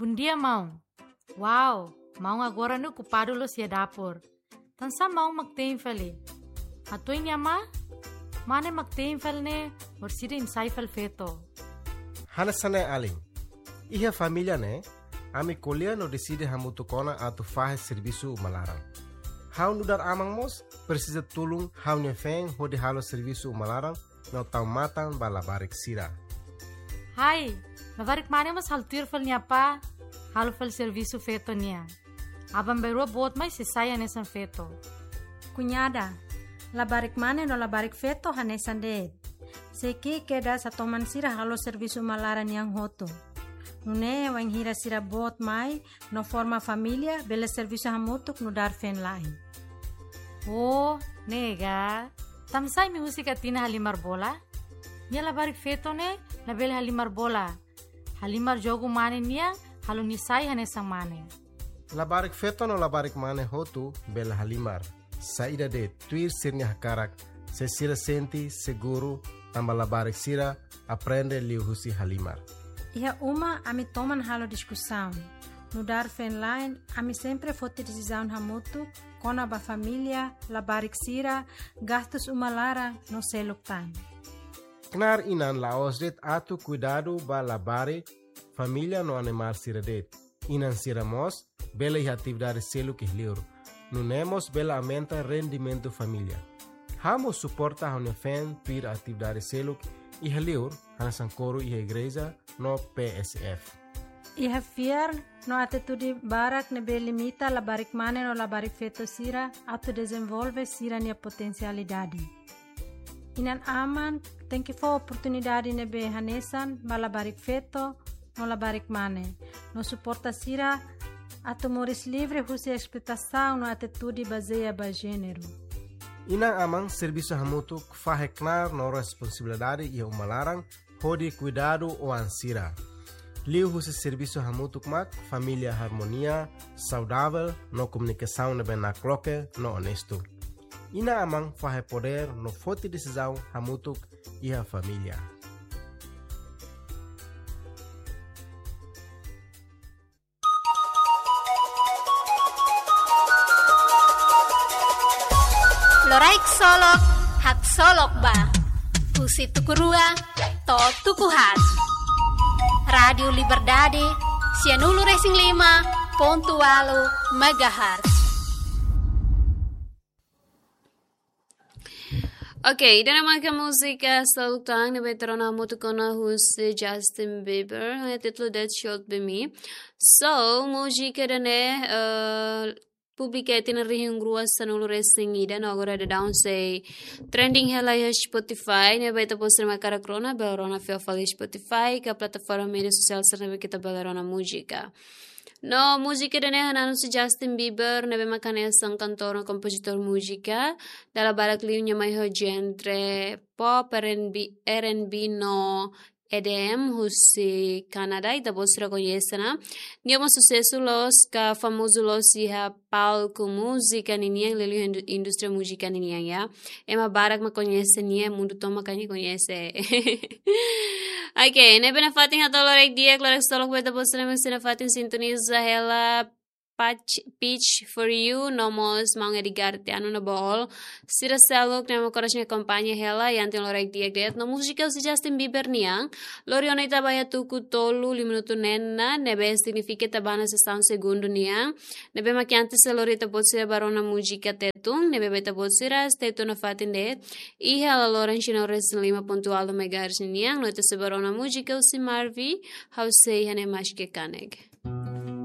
Bundia mau. Wow, mau agora no ocupado lo sia dapur. Tansa mau magteenfeli. Ato inyama? Mane magteenfelne orsida insaifel feto. Hanasane aling. Iha família né? Ami colher no decide hamutu kona atu fahe serviço malaran. Hau nudar amang mos precisa tulung hau nyefeng hodi halo serviço malaran no tau matan balabarik sira. Hai, labarik mane mas haltir fel nyapa halo fel serviço feto nia. Abang berua bot mai se saya nesan feto. Cunhada, labarik mane no labarik feto hanesan de. Seki keda satoman sira halo serviço malaran yang hoto. Nune wang hira sira bot mai no forma família bela serviço hamutuk no dar fen lain. Oh, nega. Tamsay mi musika tina halimar bola? Nia labarik feto ne label halimar bola. Halimar jogo mane nia halo nisai hanesang mane. Labarik feto no labarik mane hotu bela halimar. Saída de tuir sirnya hakarak. Se sira senti seguro tamba labarik sira aprende liu husi halimar. Iha uma ami toman halo discussão. No dar fen line, ami sempre fote decisão hamutu, kona ba família, labarik sira, gastos umalara no seluk time. Knar inan laosdet atu cuidado ba labare família no animal siradet. Inan siramos, bela e atividade seluk ihliur. Nunemos bela aumenta rendimento família. Hamo suporta hanefen pir atividade seluk ihliur, hanasan coro e igreja no PSF. Iha fiar no atitude barak nebe limita labarik mane no labarik feto sira atu desenvolve sira nia potencialidade. Inan aman tem que for oportunidade nebe hanesan ba labarik feto no labarik mane. No suporta sira atu moris livre husi expectação no atitude baseia ba gênero. Inang amang serviço hamutu fahe knar no responsabilidade e umalarang hodi cuidado o ansira. Liu husi serviço hamutuk mak, família harmonia, saudável, no comunicação nebe na cloque, no honesto. Ina amang fahe poder no forte decisão hamutuk e a família. Loraik solok, hak solok ba. Husi tukurua, to tukuhan. Radio Liberdade, Sianulu Racing 5.8 MHz. Ok, dan naman ka musika sa utang na veterana mo to kona hus Justin Bieber, ang titulo That Shot Be Me. So, musika dan publicate na rin yung gruas sa nulo racing ida no agora da down say trending hela ya Spotify ne vai tapos na makarakrona belarona feel Spotify ka plataforma media sosial sa nabe kita belarona musika. No, música de hanano si Justin Bieber, nebe makane sang kantor no kompositor musika, dala barak liu nya mai ho genre pop R&B no EDM husi Canada e da vostra conhecena. Niamo sucesso los ka famoso los iha palco música ninia lelio indústria música ninia ya. Ema barak ma conhece nia mundo toma kani conhece. Okay, nebe na fatin hatolorek dia clarek stolok beta vostra me sina fatin sintoniza hela Pitch for You, nomos mga digarte ano na ball. Sira selok na makoras niya kampanya hela yang tin lorek diag det. No musika si Justin Bieber niya. Lori ona itabaya tuku tolu 5 minuto nena. Nebe significa tabana sa sound segundo niya. Nebe makiante sa lori tabot sira barona musika tetung. Nebe beta bot sira steto na fatin det. Iha la loren shinores 5.8 MHz niya. No ito sa barona musika si Marvi. How say hane mashke kaneg.